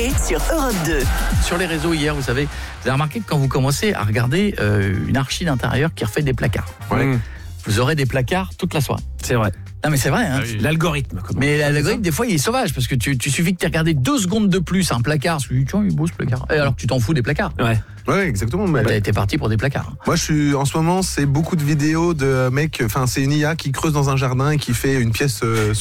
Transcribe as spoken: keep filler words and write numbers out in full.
Coé sur Europe deux. Sur les réseaux hier, vous savez, vous avez remarqué que quand vous commencez à regarder euh, une archi d'intérieur qui refait des placards, Ouais. mmh. vous aurez des placards toute la soirée. C'est vrai. Non mais c'est vrai, hein. Ah oui. L'algorithme. Comment Mais l'algorithme, des fois, il est sauvage parce que tu, tu suffit que tu aies regardé deux secondes de plus un placard, tu te dis, tiens, il est beau ce placard. Et alors que tu t'en fous des placards. Ouais. Ouais, exactement. Mais T'as été parti pour des placards. moi, je suis en ce moment, c'est beaucoup de vidéos de mecs. Enfin, c'est une I A qui creuse dans un jardin et qui fait une pièce. Euh,